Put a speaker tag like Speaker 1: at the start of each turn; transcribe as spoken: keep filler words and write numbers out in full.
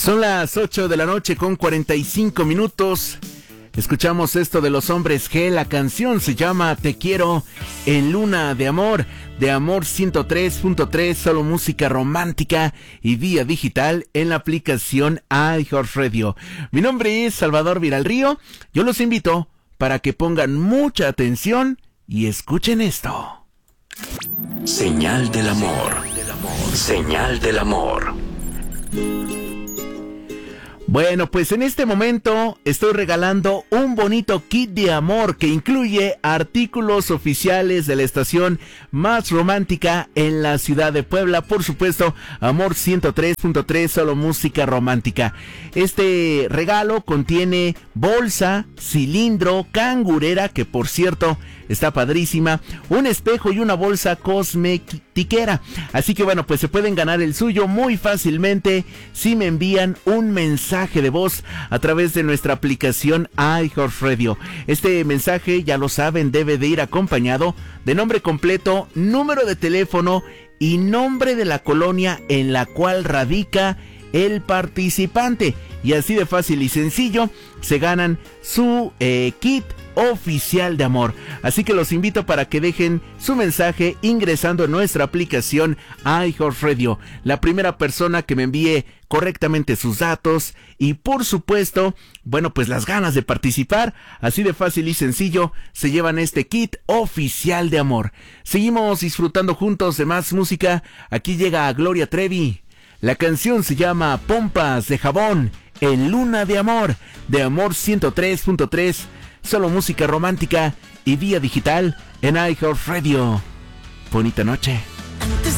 Speaker 1: Son las ocho de la noche con cuarenta y cinco minutos. Escuchamos esto de Los Hombres G. La canción se llama Te Quiero en Luna de Amor, de Amor ciento tres punto tres, solo música romántica y vía digital en la aplicación iHeartRadio. Mi nombre es Salvador Viralrío. Yo los invito para que pongan mucha atención y escuchen esto.
Speaker 2: Señal del amor. Señal del amor.
Speaker 1: Bueno, pues en este momento estoy regalando un bonito kit de amor que incluye artículos oficiales de la estación más romántica en la ciudad de Puebla. Por supuesto, Amor ciento tres punto tres, solo música romántica. Este regalo contiene bolsa, cilindro, cangurera, que por cierto está padrísima, un espejo y una bolsa cosmetiquera. Así que bueno, pues se pueden ganar el suyo muy fácilmente si me envían un mensaje de voz a través de nuestra aplicación iHeartRadio. Este mensaje, ya lo saben, debe de ir acompañado de nombre completo, número de teléfono y nombre de la colonia en la cual radica el participante. Y así de fácil y sencillo se ganan su eh, kit oficial de amor. Así que los invito para que dejen su mensaje ingresando en nuestra aplicación iHeartRadio. La primera persona que me envíe correctamente sus datos y por supuesto, bueno, pues las ganas de participar, así de fácil y sencillo, se llevan este kit oficial de amor. Seguimos disfrutando juntos de más música. Aquí llega Gloria Trevi. La canción se llama Pompas de Jabón en Luna de Amor, de Amor ciento tres punto tres, solo música romántica y vía digital en iHeartRadio. Bonita noche.
Speaker 3: Antes